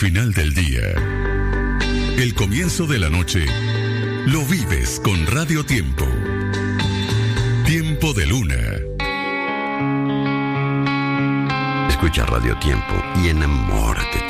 final del día. El comienzo de la noche lo vives con Radio Tiempo. Tiempo de Luna. Escucha Radio Tiempo y enamórate